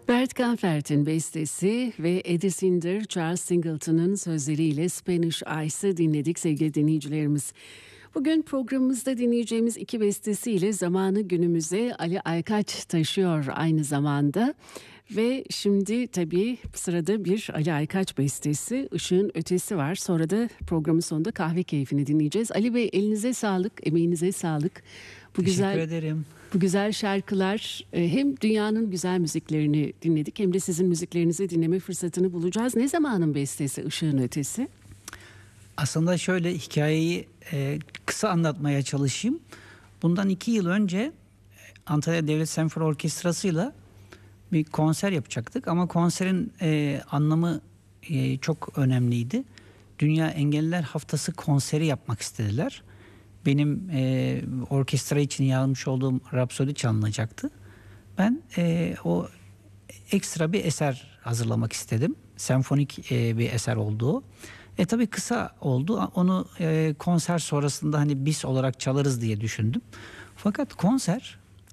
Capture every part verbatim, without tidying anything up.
Bert Kaempfert'in bestesi ve Eddie Cinder, Charles Singleton'ın sözleriyle Spanish Ice'ı dinledik sevgili dinleyicilerimiz. Bugün programımızda dinleyeceğimiz iki bestesiyle zamanı günümüze Ali Aykaç taşıyor aynı zamanda. Ve şimdi tabii sırada bir Ali Aykaç bestesi, Işığın Ötesi var. Sonra da programın sonunda kahve keyfini dinleyeceğiz. Ali Bey, elinize sağlık, emeğinize sağlık. Bu Teşekkür güzel, ederim. Bu güzel şarkılar, hem dünyanın güzel müziklerini dinledik hem de sizin müziklerinizi dinleme fırsatını bulacağız. Ne zamanın bestesi Işığın Ötesi? Aslında şöyle hikayeyi e, kısa anlatmaya çalışayım. Bundan iki yıl önce Antalya Devlet Senfoni Orkestrası'yla bir konser yapacaktık. Ama konserin e, anlamı e, çok önemliydi. Dünya Engelliler Haftası konseri yapmak istediler. Benim e, orkestra için yazmış olduğum Rapsodi çalınacaktı. Ben e, o ekstra bir eser hazırlamak istedim. Senfonik e, bir eser olduğu. E tabii kısa oldu. Onu e, konser sonrasında hani bis olarak çalarız diye düşündüm. Fakat konser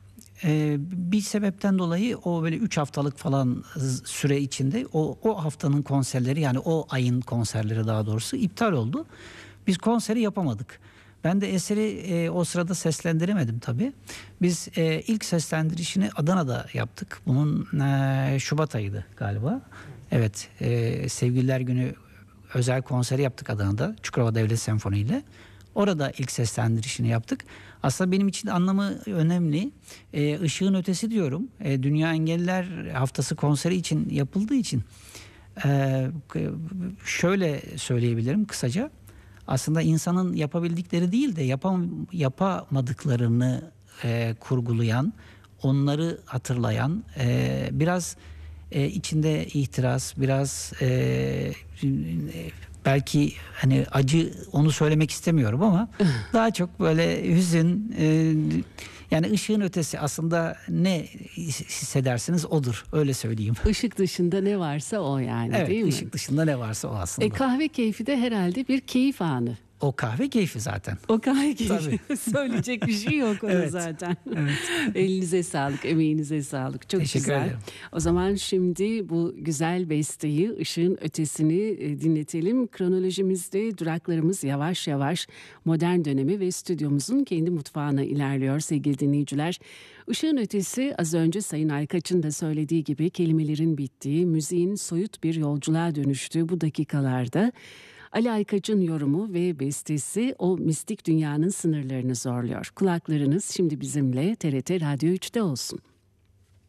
e, bir sebepten dolayı o böyle üç haftalık falan süre içinde o, o haftanın konserleri, yani o ayın konserleri daha doğrusu iptal oldu. Biz konseri yapamadık. Ben de eseri e, o sırada seslendiremedim tabii. Biz e, ilk seslendirişini Adana'da yaptık. Bunun e, Şubat ayıydı galiba. Evet, e, Sevgililer Günü özel konseri yaptık Adana'da, Çukurova Devlet Senfoni ile. Orada ilk seslendirişini yaptık. Aslında benim için anlamı önemli. E, Işığın Ötesi diyorum. E, Dünya Engelliler Haftası konseri için yapıldığı için e, şöyle söyleyebilirim kısaca. Aslında insanın yapabildikleri değil de yapam, yapamadıklarını e, kurgulayan, onları hatırlayan, e, biraz e, içinde ihtiras, biraz e, belki hani acı, onu söylemek istemiyorum ama daha çok böyle hüzün, e, yani ışığın ötesi aslında ne hissedersiniz odur, öyle söyleyeyim. Işık dışında ne varsa o yani, evet, değil mi? Işık dışında ne varsa o aslında. E, kahve keyfi de herhalde bir keyif anı. O kahve keyfi zaten. O kahve keyfi. Söyleyecek bir şey yok ona evet. zaten. Evet. Elinize sağlık, emeğinize sağlık. Çok Teşekkür güzel. ederim. O zaman şimdi bu güzel besteyi, Işığın Ötesi'ni dinletelim. Kronolojimizde duraklarımız yavaş yavaş modern dönemi ve stüdyomuzun kendi mutfağına ilerliyor sevgili dinleyiciler. Işığın Ötesi, az önce Sayın Aykaç'ın da söylediği gibi, kelimelerin bittiği, müziğin soyut bir yolculuğa dönüştüğü bu dakikalarda Ali Aykaç'ın yorumu ve bestesi o mistik dünyanın sınırlarını zorluyor. Kulaklarınız şimdi bizimle T R T Radyo üçte olsun.